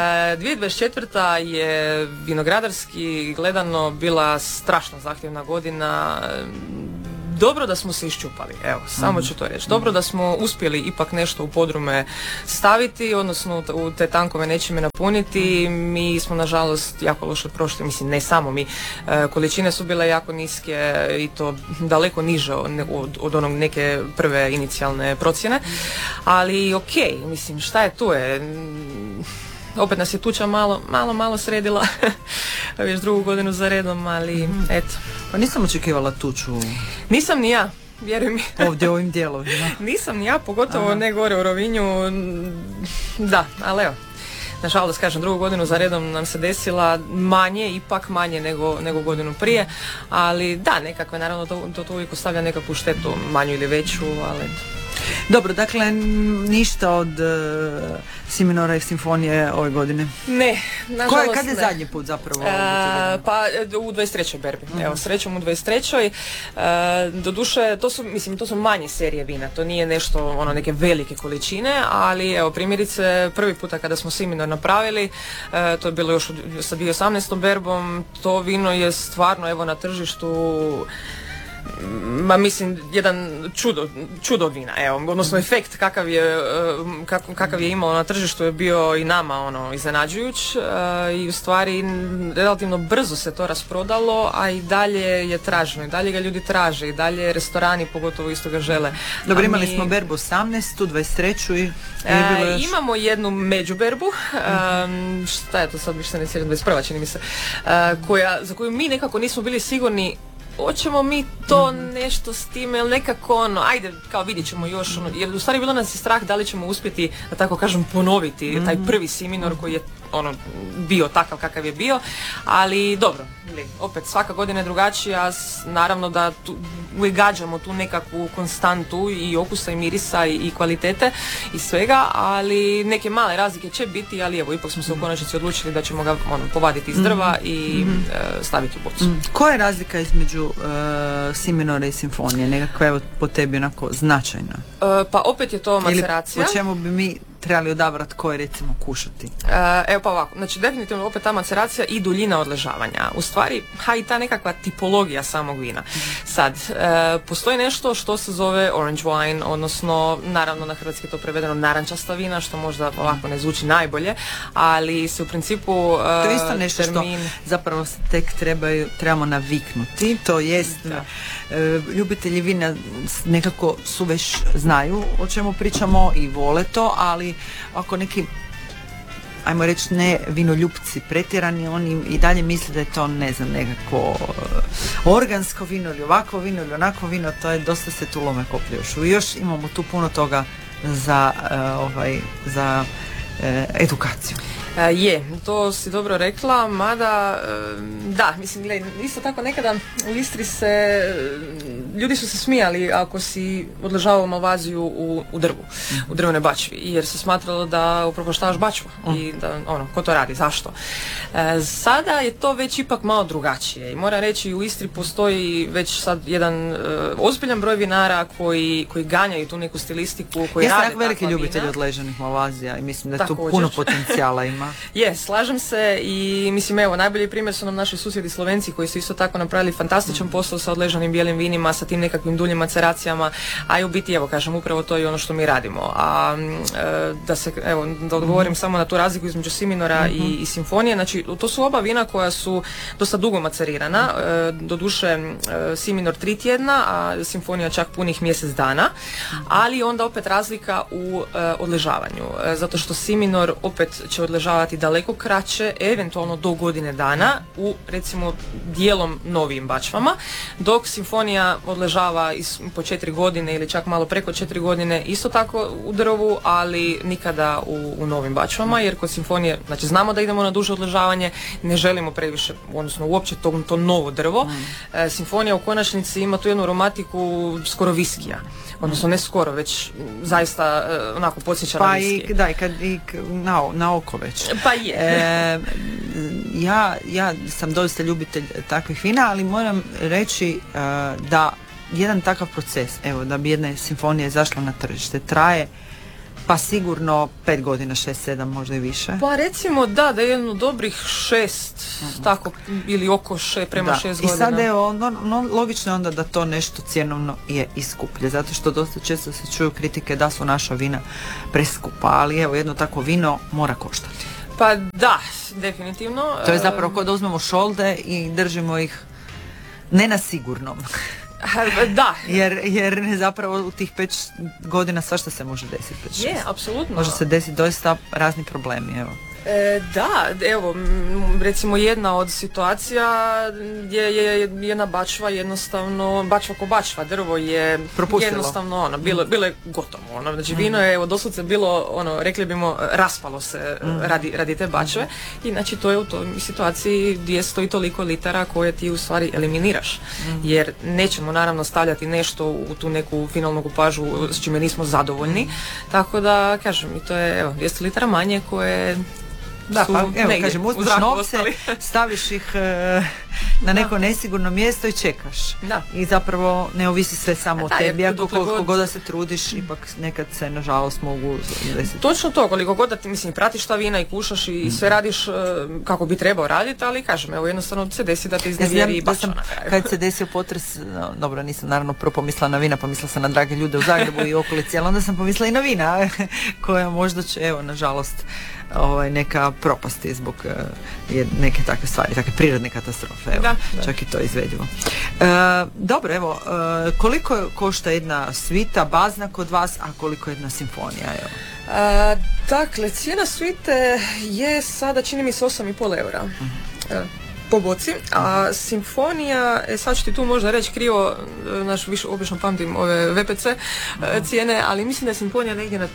2024. je vinogradarski gledano bila strašno zahtjevna godina. Dobro da smo se iščupali, evo, samo ću to reći. Dobro da smo uspjeli ipak nešto u podrume staviti, odnosno u te tankove nečime napuniti. Mi smo nažalost jako loše prošli, mislim ne samo mi, količine su bile jako niske i to daleko niže od onog neke prve inicijalne procjene, ali ok, mislim šta je tu je... Opet nas je tuča malo sredila, već 2. godinu za redom, ali eto. Pa nisam očekivala tuču. Nisam ni ja, vjeruj mi. Ovdje u ovim dijelovima. Nisam ni ja, pogotovo ne gore u Rovinju. Da, ali evo. Nažalost, kažem, 2. godinu za redom nam se desila ipak manje nego godinu prije, ali da, nekakve, naravno to uvijek ostavlja nekakvu štetu, manju ili veću, ali... Dobro, dakle, ništa od Siminora i simfonije ove godine. Ne, nažalost Kad je ne. zadnji put zapravo? Pa u 23. berbi. Evo, srećom u 23. Doduše, to su manje serije vina, to nije nešto, neke velike količine, ali evo, primjerice, prvi puta kada smo Siminor napravili, to je bilo još sa 2018. berbom, to vino je stvarno, evo, na tržištu, jedan čudo vina, evo, odnosno efekt kakav je imao na tržištu je bio i nama iznenađujuć, i u stvari relativno brzo se to rasprodalo, a i dalje je traženo, i dalje ga ljudi traže, i dalje restorani pogotovo isto ga žele. Dobro, imali smo berbu 18, 23 i imamo jednu međuberbu, šta je to sad, više ne sjećam, 21. čini mi se, za koju mi nekako nismo bili sigurni hoćemo mi to nešto s time, ili nekako ajde, kao vidjet ćemo još, jer u stvari bilo nas je strah da li ćemo uspjeti, da tako kažem, ponoviti taj prvi Siminor koji je bio takav kakav je bio, ali dobro, opet svaka godina je drugačija, naravno da uvijek gađamo tu nekakvu konstantu i okusa i mirisa i kvalitete i svega, ali neke male razlike će biti, ali evo, ipak smo se u konačnici odlučili da ćemo ga povaditi iz drva i staviti u bocu. Koja je razlika između Siminora i simfonije? Nekakva, evo, po tebi onako značajna? Pa opet je to maceracija. Ili po čemu bi mi trebali odabrati koje, recimo, kušati? Evo pa ovako, znači definitivno opet ta maceracija i duljina odležavanja. U stvari, i ta nekakva tipologija samog vina. Sad, postoji nešto što se zove orange wine, odnosno, naravno na hrvatski je to prevedeno narančasta vina, što možda ovako ne zvuči najbolje, ali se u principu to je isto nešto što zapravo se tek trebamo naviknuti, to jest ljubitelji vina nekako su već znaju o čemu pričamo i vole to, ali ako neki, ajmo reći, ne vinoljupci pretjerani, oni i dalje misle da je to, ne znam, nekako organsko vino ili ovako vino ili onako vino, to je dosta se tu lome koplje još imamo tu puno toga za edukaciju. Je, to si dobro rekla, mada da, mislim, isto tako nekada u Istri ljudi su se smijali ako si odležavao malvaziju u drvu, u drvenoj bačvi, jer se smatralo da upropaštavaš bačvu i da, ko to radi, zašto? Sada je to već ipak malo drugačije i moram reći, u Istri postoji već sad jedan ozbiljan broj vinara koji ganjaju tu neku stilistiku, koji rade takva vina. Ja sam veliki ljubitelj odleženih malvazija i mislim da tu puno potencijala ima. Je, slažem se i mislim, evo, najbolji primjer su nam naši susjedi Slovenci koji su isto tako napravili fantastičan posao sa odležanim bijelim vinima, sa tim nekakvim duljim maceracijama, a i u biti, evo, kažem, upravo to je ono što mi radimo. A da odgovorim samo na tu razliku između Siminora i simfonije, znači to su oba vina koja su dosta dugo macerirana, doduše Siminor 3 tjedna, a simfonija čak punih mjesec dana, ali onda opet razlika u odležavanju, zato što Siminor opet će odležavati daleko kraće, eventualno do godine dana, u recimo dijelom novijim bačvama, dok simfonija odležava po 4 godine ili čak malo preko 4 godine isto tako u drvu, ali nikada u novim bačvama, jer kod simfonije, znači znamo da idemo na duže odležavanje, ne želimo previše, odnosno uopće to novo drvo. Simfonija u konačnici ima tu jednu aromatiku skoro viskija, odnosno ne skoro, već zaista onako podsjeća na viskije. Na oko već. Pa je. Ja sam doista ljubitelj takvih vina, ali moram reći da jedan takav proces, evo, da bi jedna simfonija izašla na tržište, traje pa sigurno 5 godina, 6, 7, možda i više. Pa recimo da je jedno dobrih 6, tako, ili oko 6, prema 6 godina. I sad evo, logično je onda da to nešto cjenovno je i skuplje, zato što dosta često se čuju kritike da su naša vina preskupa, ali evo, jedno takvo vino mora koštati. Pa da, definitivno. To je zapravo kao da uzmemo šolde i držimo ih ne na sigurnom. Da. Jer zapravo u tih 5 godina svašta se može desiti. Je, apsolutno. Može se desiti doista razni problemi, evo. Da, evo, recimo jedna od situacija gdje je jedna bačva jednostavno, bačva ko bačva, drvo je propustilo. Jednostavno bilo je gotovo, znači vino je evo doslovce bilo, rekli bimo, raspalo se radi te bačve i znači to je u toj situaciji gdje stoji toliko litara koje ti u stvari eliminiraš, jer nećemo naravno stavljati nešto u tu neku finalnu kupažu s čime nismo zadovoljni, tako da kažem, i to je evo 200 litara manje koje da, pa evo, negdje, kažem, uzmeš novce, staviš ih na neko nesigurno mjesto i čekaš. Da. I zapravo ne ovisi sve samo o tebi, ako koliko god da se trudiš, ipak nekad se nažalost mogu desiti. Točno to, koliko god da ti, mislim, pratiš ta vina i kušaš i sve radiš kako bi trebao raditi, ali kažem, evo jednostavno se desi da te iznevjeri i bača na kraju. Kad se desio potres, dobro, nisam naravno prvo pomislila na vina, pomislila sam na drage ljude u Zagrebu i okolici, ali onda sam pomislila i na vina, koja možda će, evo, nažalost, neka propasti zbog neke takve stvari, takve prirodne katastrofe, evo, da. Čak i to izvedivo. Dobro, evo, koliko košta jedna svita bazna kod vas, a koliko jedna simfonija, evo? Dakle, cijena svite je sada, čini mi se, 8,5 eura. Po boci, a simfonija, sad ću ti tu možda reći krivo, naš više obično pamtim ove VPC cijene, ali mislim da je simfonija negdje na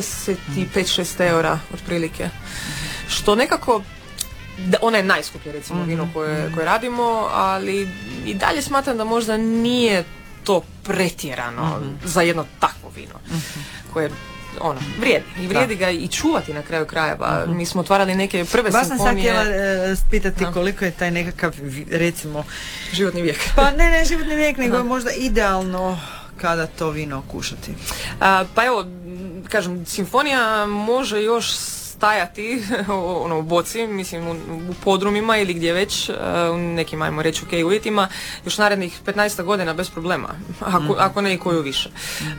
35-6 eura otprilike, što nekako, ona je najskuplje recimo vino koje radimo, ali i dalje smatram da možda nije to pretjerano za jedno takvo vino koje vrijedi ga i čuvati na kraju krajeva. Mi smo otvarali neke prve simfonije. Baš sam sad htjela spitati koliko je taj nekakav, recimo, životni vijek. Pa ne životni vijek, nego možda idealno kada to vino kušati. Pa evo, kažem, simfonija može još stajati u boci, mislim u podrumima ili gdje već, u nekim, ajmo reći, ok uvjetima, još narednih 15 godina bez problema, ako ne i koju više.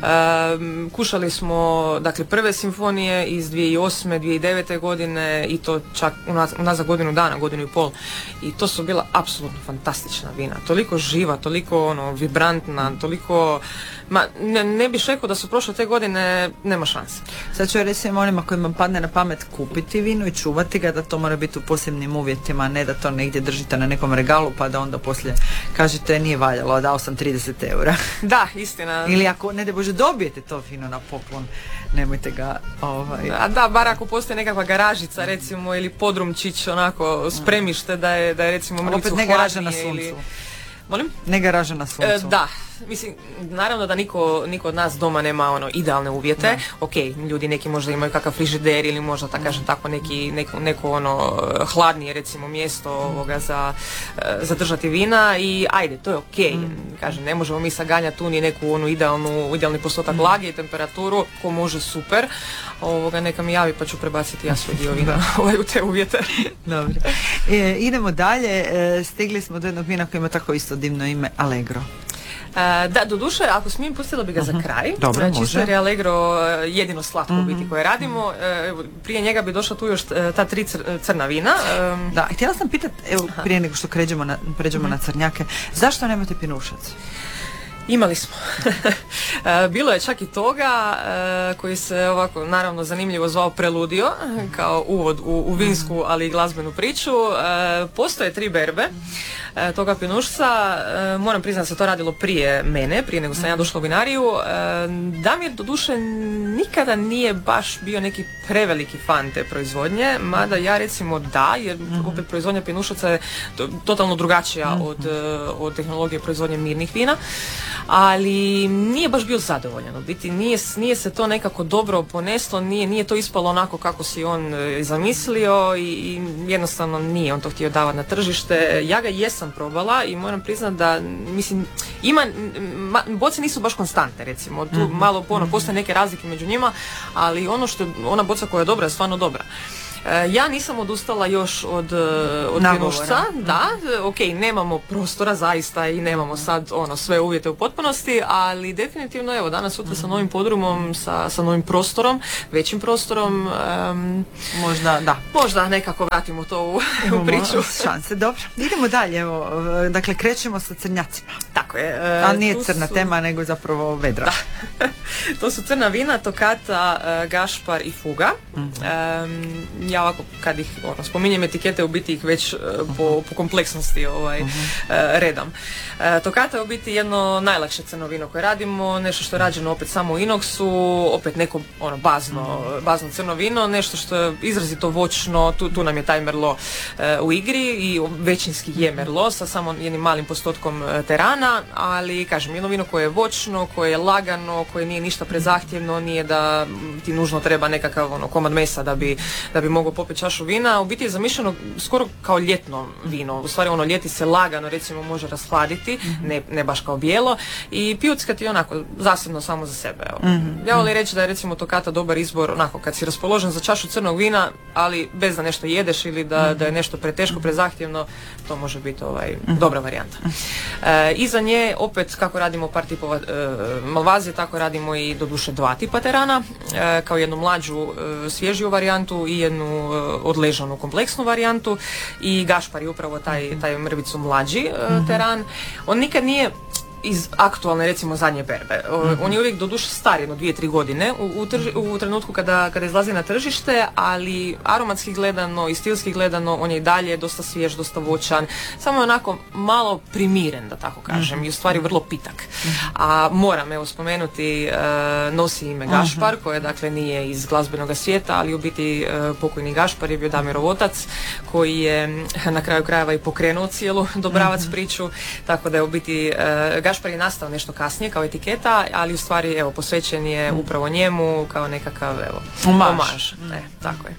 Kušali smo, dakle, prve simfonije iz 2008. 2009. godine i to čak unazad godinu dana, godinu i pol, i to su bila apsolutno fantastična vina, toliko živa, toliko vibrantna, toliko, ne bih rekao da su prošle te godine, nema šanse. Sad ću reći onima kojima padne na pamet kupiti vino i čuvati ga, da to mora biti u posebnim uvjetima, a ne da to negdje držite na nekom regalu pa da onda poslije kažete nije valjalo, a dao sam 30 eura. Da, istina. Ili ako, ne da Bože, dobijete to vino na poklon, nemojte ga... Da, bar ako postoji nekakva garažica, recimo, ili podrumčić, onako, spremište da je recimo mrvicu hladnije. Opet ne garaža na suncu. Molim? Ne garaža na suncu. Da, mislim, naravno da niko od nas doma nema idealne uvjete. Ok, ljudi neki možda imaju kakav frižider ili možda tako neko hladnije recimo mjesto za držati vina i ajde, to je ok. Kažem, ne možemo mi saganjati tu ni neku idealni postotak vlage i temperaturu, ko može super. Neka mi javi pa ću prebaciti ja svoj dio vina u te uvjete. Dobro. Idemo dalje, stigli smo do jednog vina koji ima tako isto divno ime, Allegro. Da, doduše, ako smijem, pustila bi ga za kraj. Dobro, čisto jer je Allegro jedino slatko biti koje radimo. Prije njega bi došla tu još ta 3 crna vina. Da, htjela sam pitati, evo, prije nego što pređemo na crnjake, zašto nemate pinušac? Imali smo. Bilo je čak i toga koji se ovako naravno zanimljivo zvao Preludio, kao uvod u vinsku ali i glazbenu priču. Postoje 3 berbe toga pinušca. Moram priznati da se to radilo prije mene, prije nego sam ja došla u vinariju. Damir doduše nikada nije baš bio neki preveliki fan te proizvodnje, mada ja recimo da, jer opet proizvodnja pinušaca je totalno drugačija od tehnologije proizvodnje mirnih vina. Ali nije baš bio zadovoljan, u biti nije se to nekako dobro poneslo, nije to ispalo onako kako si on zamislio i jednostavno nije on to htio davati na tržište. Ja ga jesam probala i moram priznati da, mislim, boce nisu baš konstantne, recimo, tu malo postoje neke razlike među njima, ali ona boca koja je dobra je stvarno dobra. Ja nisam odustala još od pinušca, da, ok, nemamo prostora zaista i nemamo sad sve uvjete u potpunosti, ali definitivno evo danas sutra sa novim podrumom, sa novim prostorom, većim prostorom, možda nekako vratimo to u priču. Šanse, dobro. Idemo dalje, evo, dakle krećemo sa crnjacima. Tako je. A nije crna tema, nego zapravo vedra. Da. To su crna vina, Tokata, Gašpar i Fuga. ja ovako kad ih spominjem etikete, u biti ih već po kompleksnosti redam. Tokata je u biti jedno najlakše crno vino koje radimo, nešto što je rađeno opet samo u inoksu, opet neko bazno crno vino, nešto što je izrazito voćno, tu nam je taj merlot u igri i većinski je merlot sa samo jednim malim postotkom terana, ali kažem, jedno vino koje je voćno, koje je lagano, koje nije ništa prezahtjevno, nije da ti nužno treba nekakav komad mesa da bi mogao popiti čašu vina. U biti je zamišljeno skoro kao ljetno vino, u stvari ljeti se lagano recimo može rashladiti, ne baš kao bijelo, i pijuckati onako zasebno samo za sebe. Ja volim reći da je recimo Tokata dobar izbor onako kad si raspoložen za čašu crnog vina, ali bez da nešto jedeš ili da je nešto preteško, prezahtjevno, to može biti dobra varijanta. Iza nje opet kako radimo par tipova malvazije, tako radimo i doduše 2 tipa terana, kao jednu mlađu svježiju varijantu i jednu odležanu kompleksnu varijantu, i gašpar je upravo taj mrvicu mlađi teran. On nikad nije iz aktualne recimo zadnje berbe. On je uvijek doduše star, jedno 2-3 godine u trenutku kada izlazi na tržište, ali aromatski gledano i stilski gledano on je i dalje dosta svjež, dosta voćan, samo je onako malo primiren, da tako kažem, i u stvari vrlo pitak. A moram spomenuti, nosi ime Gašpar, koje dakle nije iz glazbenog svijeta, ali u biti pokojni Gašpar je bio Damirov otac, koji je na kraju krajeva i pokrenuo cijelu Dobravac priču, tako da je u biti Gašpar je nastao nešto kasnije kao etiketa, ali u stvari posvećen je upravo njemu kao nekakav omaž. Tako je.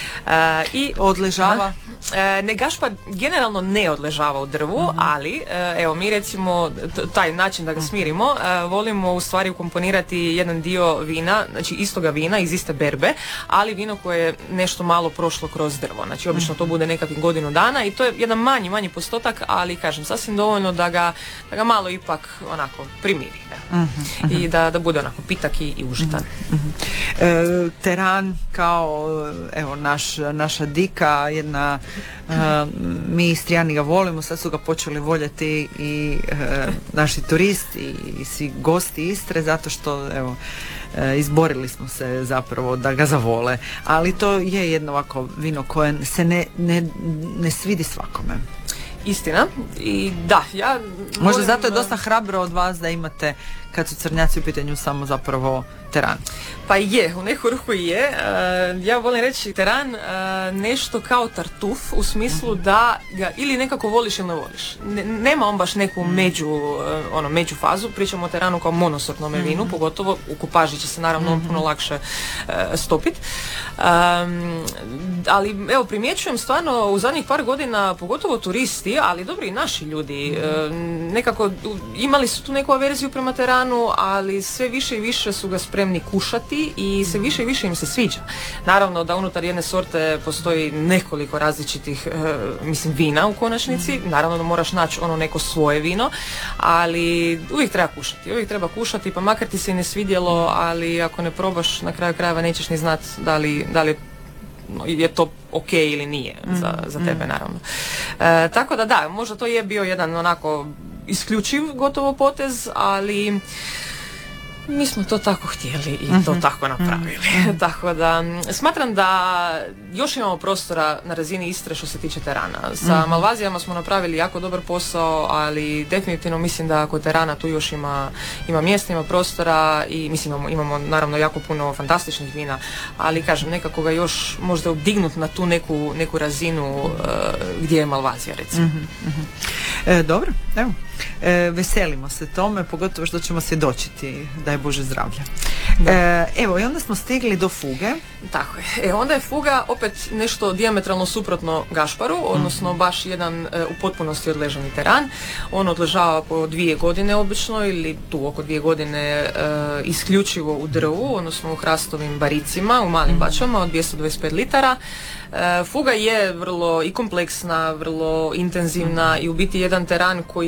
I odležava? Ne, Gašpar generalno ne odležava u drvu, ali mi recimo taj način da ga smirimo volimo u stvari ukomponirati jedan dio vina, znači istoga vina iz iste berbe, ali vino koje je nešto malo prošlo kroz drvo. Znači obično to bude nekakvih godinu dana i to je jedan manji postotak, ali kažem sasvim dovoljno da ga malo ipak onako primiri. I da bude onako pitak i užitan. Teran kao naša dika, jedna mi Istrijani ga volimo, sad su ga počeli voljeti i naši turisti i svi gosti Istre, zato što izborili smo se zapravo da ga zavole, ali to je jedno ovako vino koje se ne svidi svakome. Istina, i da, ja... Možda zato je dosta hrabro od vas da imate, kad su crnjaci u pitanju, samo zapravo teran. Pa je, u neku ruku je. Ja volim reći teran nešto kao tartuf, u smislu da ga ili nekako voliš ili ne voliš. Nema on baš neku među fazu, pričamo o teranu kao monosortnom vinu, pogotovo u kupaži će se naravno puno lakše stopiti. Ali primjećujem stvarno u zadnjih par godina, pogotovo turisti, ali dobri i naši ljudi, nekako imali su tu neku averziju prema teranu, ali sve više i više su ga spremni kušati i sve više i više im se sviđa. Naravno da unutar jedne sorte postoji nekoliko različitih vina u konačnici, naravno da moraš naći neko svoje vino, ali uvijek treba kušati, pa makar ti se i ne svidjelo, ali ako ne probaš, na kraju krajeva nećeš ni znati da li je to ok ili nije za tebe, naravno. Tako da, možda to je bio jedan onako isključiv gotovo potez, ali mi smo to tako htjeli i to tako napravili. Tako da smatram da još imamo prostora na razini Istre što se tiče terana. Sa malvazijama smo napravili jako dobar posao, ali definitivno mislim da kod terana tu još ima mjesta, ima prostora i imamo naravno jako puno fantastičnih vina, ali kažem nekako ga još možda obdignuti na tu neku razinu gdje je malvazija recimo. Dobro, evo. Veselimo se tome, pogotovo što ćemo svjedočiti, daj Bože zdravlja. Evo, i onda smo stigli do fuge. Tako je. Onda je fuga opet nešto dijametralno suprotno Gašparu, odnosno baš jedan u potpunosti odležani teran. On odležava po 2 godine obično, ili tu oko 2 godine isključivo u drvu, odnosno u hrastovim baricima, u malim bačama od 225 litara. Fuga je vrlo i kompleksna, vrlo intenzivna i u biti jedan teran koji je na neki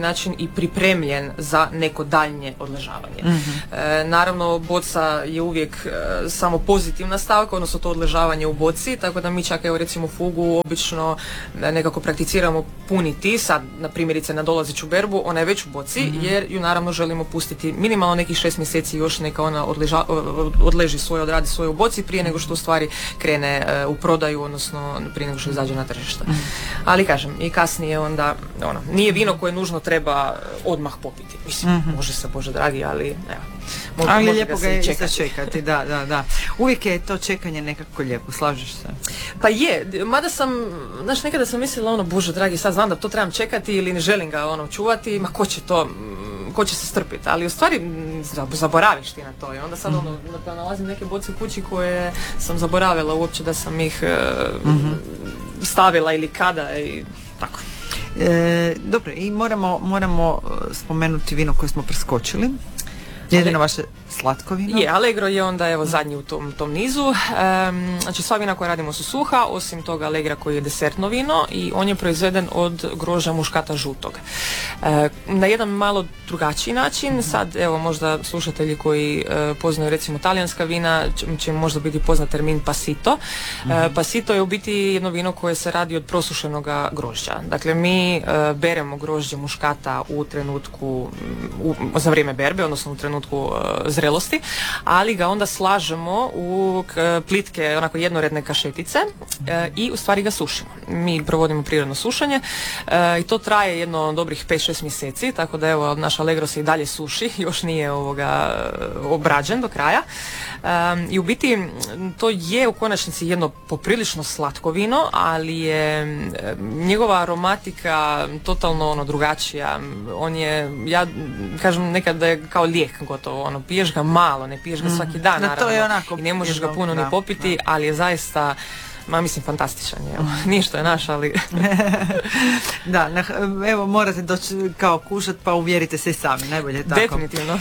način i pripremljen za neko daljnje odležavanje. Naravno, boca je uvijek samo pozitivna stavka, odnosno to odležavanje u boci, tako da mi čak, evo recimo fugu obično nekako prakticiramo puniti, sad na primjerice na dolazeću berbu, ona je već u boci, jer ju naravno želimo pustiti minimalno nekih 6 mjeseci još neka ona odleži svoje, odradi svoje u boci prije nego što u stvari krene u prodaju, odnosno prije nego što izađe na tržište. Ali kažem, i kasnije onda, nije vino koje nužno treba odmah popiti. Mislim, može se, Bože dragi, ali evo. Ali lijepo ga je čekati, da. Uvijek je to čekanje nekako lijepo, slažeš se? Pa je, mada sam, znaš, nekada sam mislila, Bože dragi, sad znam da to trebam čekati ili ne želim ga čuvati, ma ko će se strpiti, ali u stvari zaboraviš ti na to i onda sad nalazim neke boce kući koje sam zaboravila uopće da sam ih stavila ili kada i tako. Dobro, i moramo spomenuti vino koje smo preskočili. Jedino vaše slatko vino? Je, Allegro je onda evo zadnji u tom nizu. Znači sva vina koja radimo su suha, osim toga Allegra koji je desertno vino i on je proizveden od grožđa muškata žutog. Na jedan malo drugačiji način, sad evo možda slušatelji koji poznaju recimo talijanska vina će možda biti poznat termin pasito. Pasito je u biti jedno vino koje se radi od prosušenog grožđa. Dakle mi beremo grožđe muškata u trenutku za vrijeme berbe, odnosno u trenutku zrelosti, ali ga onda slažemo u plitke, onako jednoredne kašetice i u stvari ga sušimo. Mi provodimo prirodno sušenje i to traje jedno dobrih 5-6 mjeseci, tako da evo naš Allegro se i dalje suši, još nije obrađen do kraja. I u biti to je u konačnici jedno poprilično slatko vino, ali je njegova aromatika totalno drugačija. On je, ja kažem nekad da je kao lijek gotovo, piješ ga malo, ne piješ ga svaki dan, naravno, to je onako, i ne možeš ga puno ni popiti, ali je zaista, mislim, fantastičan je. Nije što je naš, ali... Da, evo morate doći kao kušat pa uvjerite se i sami, najbolje tako. Definitivno.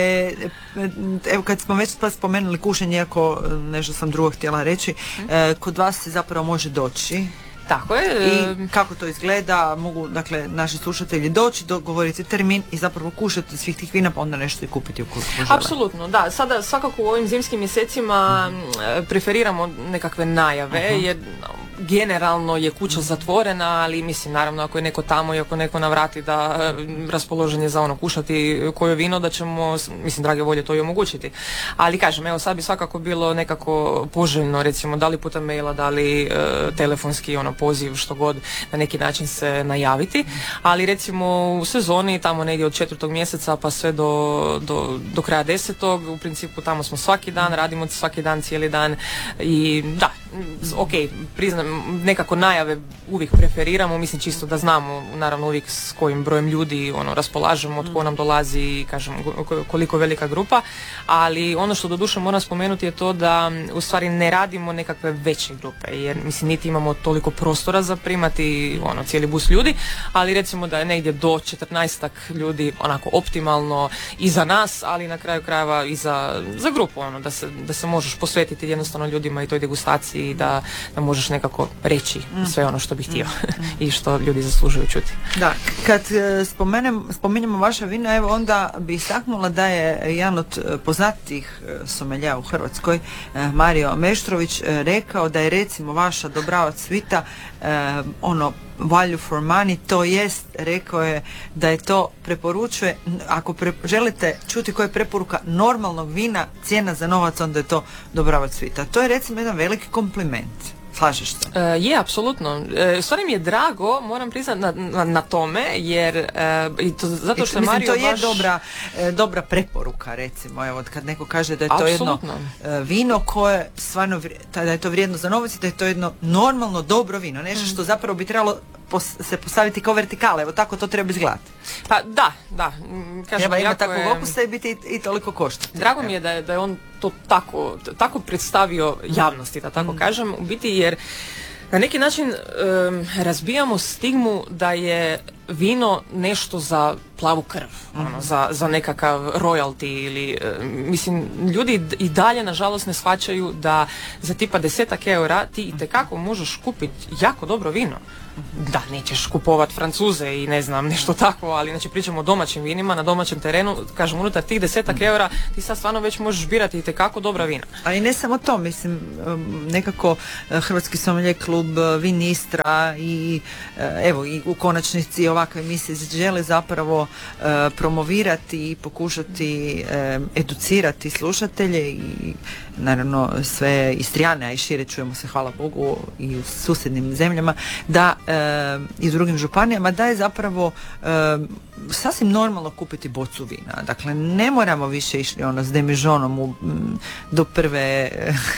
Evo kad smo već spomenuli kušenje, iako nešto sam drugo htjela reći, kod vas se zapravo može doći. Tako je. I kako to izgleda, mogu dakle naši slušatelji doći, dogovoriti termin i zapravo kušati svih tih vina pa onda nešto i kupiti ukoliko žele. Apsolutno, da. Sada svakako u ovim zimskim mjesecima preferiramo nekakve najave jer generalno je kuća zatvorena, ali mislim naravno ako je neko tamo i ako neko navrati da raspoložen je za kušati koje vino, da ćemo, mislim, drage volje to i omogućiti. Ali kažem, evo sad bi svakako bilo nekako poželjno, recimo da li putem maila, da li telefonski poziv, što god, na neki način se najaviti, ali recimo u sezoni tamo negdje od 4. mjeseca pa sve do kraja 10. u principu tamo smo svaki dan, radimo svaki dan, cijeli dan i da, ok, priznam, nekako najave uvijek preferiramo, mislim čisto da znamo naravno uvijek s kojim brojem ljudi raspolažemo, tko nam dolazi i kažem koliko velika grupa, ali ono što doduše moram spomenuti je to da u stvari ne radimo nekakve veće grupe, jer mislim niti imamo toliko prostora za primati cijeli bus ljudi, ali recimo da je negdje do 14 ljudi onako optimalno i za nas, ali na kraju krajeva i za grupu, da se možeš posvetiti jednostavno ljudima i toj degustaciji, da možeš nekako reći sve ono što bih htio i što ljudi zaslužuju čuti. Da, kad spomenemo vaša vina, evo onda bi istaknula da je jedan od poznatijih somelja u Hrvatskoj, Mario Meštrović, rekao da je recimo vaša Dobravac svita value for money, to jest rekao je da je to preporučuje, ako želite čuti koja je preporuka normalnog vina, cijena za novac, onda je to Dobravac svita. To je recimo jedan veliki kompliment. Slažeš se? Je, apsolutno. U stvari mi je drago, moram priznati na tome, jer i to zato što je Mario to baš... je dobra preporuka, recimo, evo, kad neko kaže da je to apsolutno jedno vino koje stvarno, da je to vrijedno za novac i da je to jedno normalno dobro vino, nešto što zapravo bi trebalo se postaviti kao vertikale, evo tako to treba izgledati. Pa da. Treba imati takvog okusa i biti i toliko koštati. Drago mi je da je on to tako predstavio javnosti, da tako kažem, u biti jer na neki način razbijamo stigmu da je vino nešto za plavu krv za nekakav royalty ili mislim, ljudi i dalje nažalost ne shvaćaju da za tipa 10 eura ti itekako možeš kupiti jako dobro vino. Da, nećeš kupovat Francuze i ne znam, nešto tako, ali znači pričamo o domaćim vinima, na domaćem terenu, kažem, unutar tih 10 eura ti sad stvarno već možeš birati itekako dobra vina. Ali ne samo to, mislim, nekako Hrvatski sommelier klub, Vin Istra i evo i u konačnici ovakve emisije žele zapravo promovirati i pokušati educirati slušatelje i naravno sve Istrijane, a i šire, čujemo se, hvala Bogu, i u susjednim zemljama, da i u drugim županijama, da je zapravo sasvim normalno kupiti bocu vina. Dakle, ne moramo više išli s demižonom do prve